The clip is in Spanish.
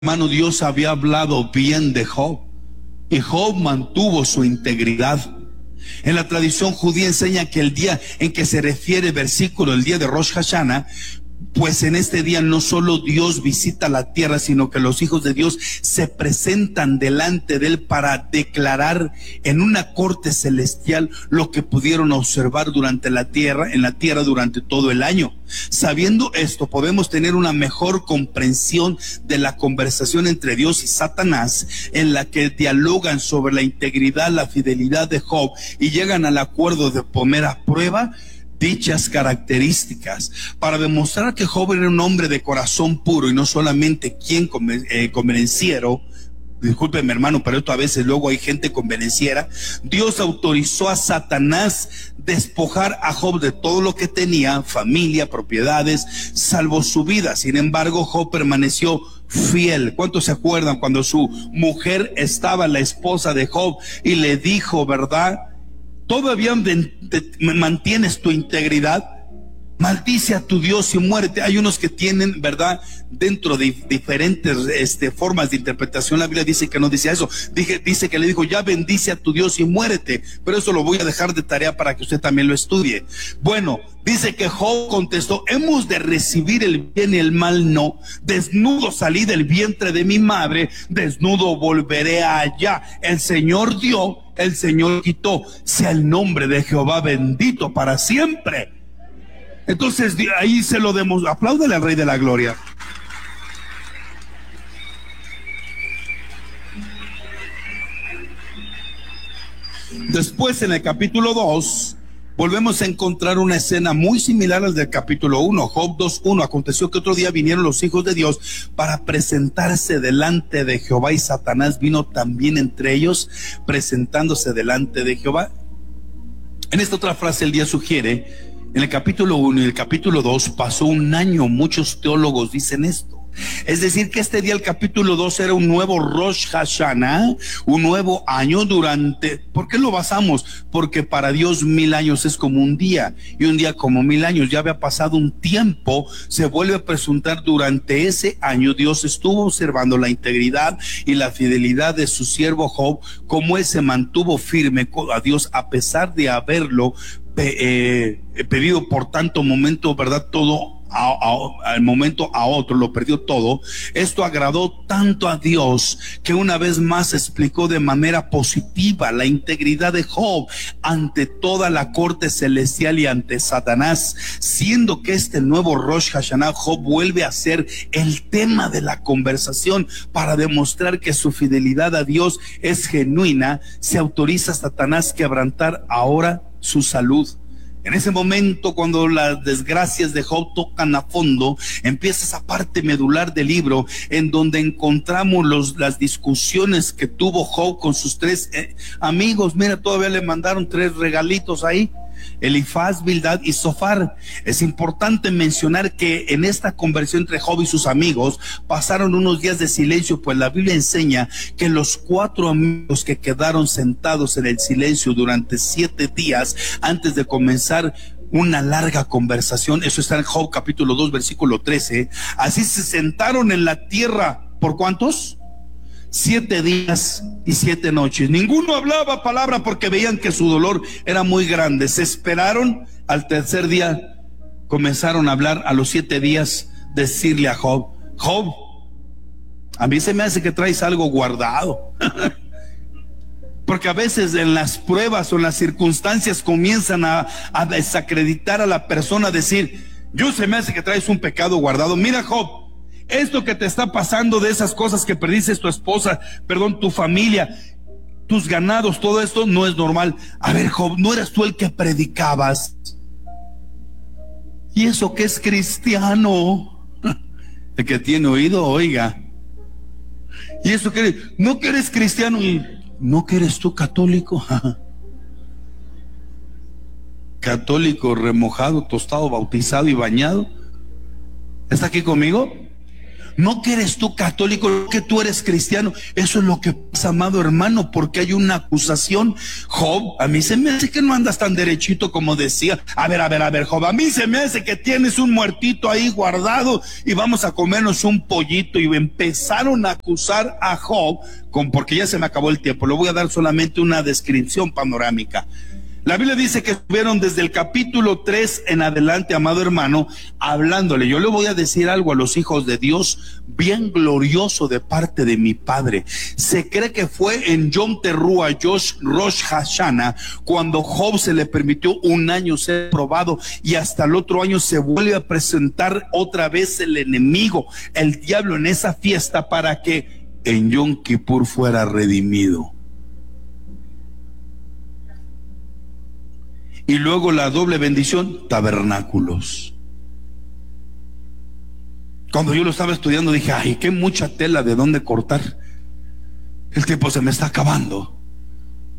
Hermano, Dios había hablado bien de Job y Job mantuvo su integridad. En la tradición judía enseña que el día en que se refiere el versículo, el día de Rosh Hashanah, pues en este día no solo Dios visita la tierra, sino que los hijos de Dios se presentan delante de Él para declarar en una corte celestial lo que pudieron observar en la tierra durante todo el año. Sabiendo esto, podemos tener una mejor comprensión de la conversación entre Dios y Satanás, en la que dialogan sobre la integridad, la fidelidad de Job y llegan al acuerdo de poner a prueba dichas características para demostrar que Job era un hombre de corazón puro y no solamente quien convenenciero. Discúlpeme, hermano, pero esto a veces luego hay gente convenenciera. Dios autorizó a Satanás despojar a Job de todo lo que tenía, familia, propiedades, salvo su vida. Sin embargo, Job permaneció fiel. ¿Cuántos se acuerdan cuando su mujer estaba, la esposa de Job, y le dijo, verdad, todavía mantienes tu integridad? Maldice a tu Dios y muérete. Hay unos que tienen, verdad, dentro de diferentes formas de interpretación. La Biblia dice que no dice eso. Dice que le dijo, ya bendice a tu Dios y muérete. Pero eso lo voy a dejar de tarea para que usted también lo estudie. Bueno, dice que Job contestó, hemos de recibir el bien y el mal no. Desnudo salí del vientre de mi madre, desnudo volveré allá. El Señor dio, el Señor quitó. Sea el nombre de Jehová bendito para siempre. Entonces ahí se lo demos. Apláudale al Rey de la Gloria. Después, en el capítulo 2, volvemos a encontrar una escena muy similar al del capítulo 1. Job 2:1. Aconteció que otro día vinieron los hijos de Dios para presentarse delante de Jehová, y Satanás vino también entre ellos, presentándose delante de Jehová. En esta otra frase el día sugiere, en el capítulo 1 y el capítulo 2 pasó un año. Muchos teólogos dicen esto. Es decir, que este día, el capítulo 2, era un nuevo Rosh Hashanah, un nuevo año ¿por qué lo basamos? Porque para Dios 1000 años es como un día, y un día como 1000 años. Ya había pasado un tiempo, se vuelve a presentar durante ese año. Dios estuvo observando la integridad y la fidelidad de su siervo Job, como él se mantuvo firme a Dios a pesar de haberlo pedido por tanto momento, ¿verdad? Todo al momento a otro lo perdió todo. Esto agradó tanto a Dios que una vez más explicó de manera positiva la integridad de Job ante toda la corte celestial y ante Satanás, siendo que este nuevo Rosh Hashanah, Job vuelve a ser el tema de la conversación para demostrar que su fidelidad a Dios es genuina. Se autoriza a Satanás quebrantar ahora su salud. En ese momento, cuando las desgracias de Job tocan a fondo, empieza esa parte medular del libro, en donde encontramos las discusiones que tuvo Job con sus tres amigos. Mira, todavía le mandaron 3 regalitos ahí: Elifaz, Bildad y Zofar. Es importante mencionar que en esta conversación entre Job y sus amigos pasaron unos días de silencio, pues la Biblia enseña que los 4 amigos que quedaron sentados en el silencio durante 7 días antes de comenzar una larga conversación, eso está en Job capítulo 2 versículo 13, así se sentaron en la tierra. ¿Por cuántos? 7 días y 7 noches. Ninguno hablaba palabra porque veían que su dolor era muy grande. Se esperaron. Al tercer día comenzaron a hablar. A los 7 días decirle a Job: Job, a mí se me hace que traes algo guardado. Porque a veces en las pruebas o en las circunstancias comienzan a desacreditar a la persona, a decir: yo se me hace que traes un pecado guardado. Mira, Job, esto que te está pasando, de esas cosas que perdiste, tu esposa, tu familia, tus ganados, todo esto no es normal. A ver, Job, ¿no eras tú el que predicabas? Y eso que es cristiano, el que tiene oído, oiga. Y eso que no que eres cristiano, y no que eres tú católico. Católico remojado, tostado, bautizado y bañado. ¿Está aquí conmigo? No que eres tú católico, no que tú eres cristiano. Eso es lo que pasa, amado hermano, porque hay una acusación. Job, a mí se me hace que no andas tan derechito como decía. A ver, Job, a mí se me hace que tienes un muertito ahí guardado y vamos a comernos un pollito. Y empezaron a acusar a Job, porque ya se me acabó el tiempo. Le voy a dar solamente una descripción panorámica. La Biblia dice que estuvieron desde el capítulo 3 en adelante, amado hermano, hablándole. Yo le voy a decir algo a los hijos de Dios bien glorioso de parte de mi Padre. Se cree que fue en Yom Teruah, Rosh Hashanah, cuando Job se le permitió un año ser probado, y hasta el otro año se vuelve a presentar otra vez el enemigo, el diablo, en esa fiesta, para que en Yom Kippur fuera redimido. Y luego la doble bendición, tabernáculos. Cuando yo lo estaba estudiando dije, ay, qué mucha tela de dónde cortar. El tiempo se me está acabando.